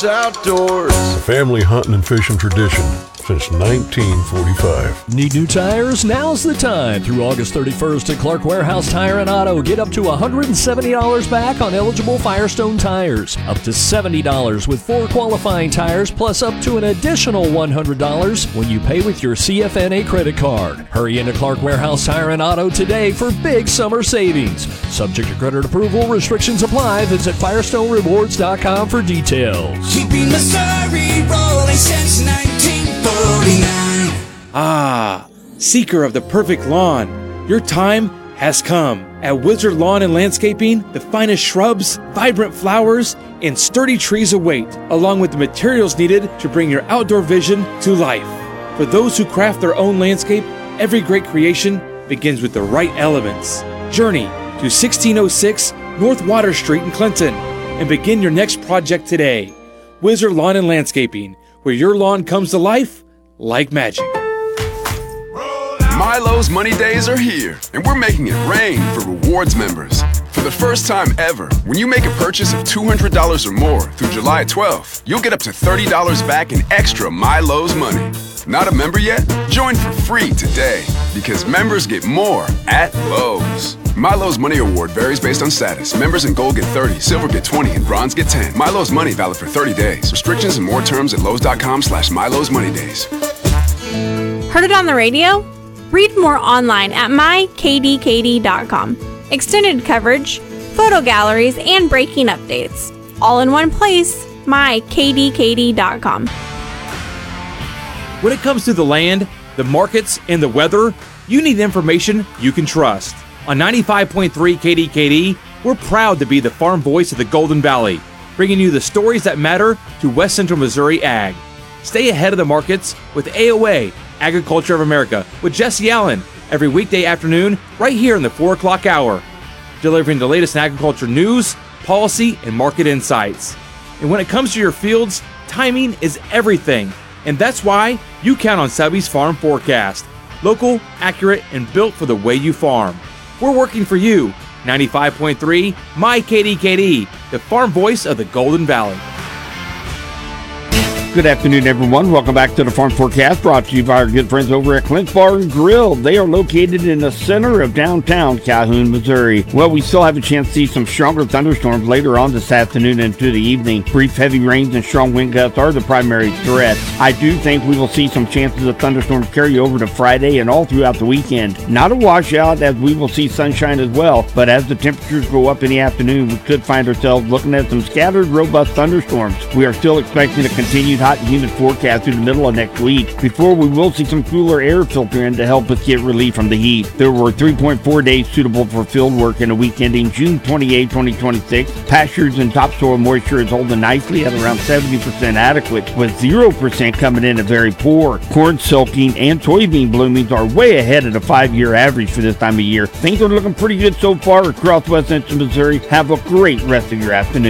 Outdoors. A family hunting and fishing tradition since 1945. Need new tires? Now's the time. Through August 31st at Clark Warehouse Tire and Auto, get up to $170 back on eligible Firestone tires. Up to $70 with 4 qualifying tires, plus up to an additional $100 when you pay with your CFNA credit card. Hurry into Clark Warehouse Tire and Auto today for big summer savings. Subject to credit approval, restrictions apply. Visit FirestoneRewards.com for details. Keeping Missouri rolling since 1949. Ah, seeker of the perfect lawn, your time has come. At Wizard Lawn and Landscaping, the finest shrubs, vibrant flowers, and sturdy trees await, along with the materials needed to bring your outdoor vision to life. For those who craft their own landscape, every great creation begins with the right elements. Journey to 1606 North Water Street in Clinton and begin your next project today. Wizard Lawn and Landscaping, where your lawn comes to life like magic. Milo's Money Days are here, and we're making it rain for rewards members. For the first time ever, when you make a purchase of $200 or more through July 12th, you'll get up to $30 back in extra Milo's money. Not a member yet? Join for free today, because members get more at Lowe's. Milo's Money Award varies based on status. Members in Gold get 30, Silver get 20, and Bronze get 10. Milo's Money valid for 30 days. Restrictions and more terms at Lowe's.com/Milo's Money Days. Heard it on the radio? Read more online at mykdkd.com. Extended coverage, photo galleries, and breaking updates. All in one place, mykdkd.com. When it comes to the land, the markets, and the weather, you need information you can trust. On 95.3 KDKD, we're proud to be the farm voice of the Golden Valley, bringing you the stories that matter to West Central Missouri Ag. Stay ahead of the markets with AOA, Agriculture of America, with Jesse Allen, every weekday afternoon right here in the 4 o'clock hour, delivering the latest in agriculture news, policy, and market insights. And when it comes to your fields, timing is everything, and that's why you count on Subby's Farm Forecast. Local, accurate, and built for the way you farm. We're working for you. 95.3 MyKDKD, the farm voice of the Golden Valley. Good afternoon, everyone. Welcome back to the Farm Forecast, brought to you by our good friends over at Clint's Bar and Grill. They are located in the center of downtown Calhoun, Missouri. Well, we still have a chance to see some stronger thunderstorms later on this afternoon into the evening. Brief heavy rains and strong wind gusts are the primary threat. I do think we will see some chances of thunderstorms carry over to Friday and all throughout the weekend. Not a washout, as we will see sunshine as well, but as the temperatures go up in the afternoon, we could find ourselves looking at some scattered, robust thunderstorms. We are still expecting a continued hot and humid forecast through the middle of next week before we will see some cooler air filter in to help us get relief from the heat. There were 3.4 days suitable for field work in a week ending June 28, 2026. Pastures and topsoil moisture is holding nicely at around 70% adequate, with 0% coming in at very poor. Corn silking and soybean bloomings are way ahead of the 5-year average for this time of year. Things are looking pretty good so far across West Central Missouri. Have a great rest of your afternoon.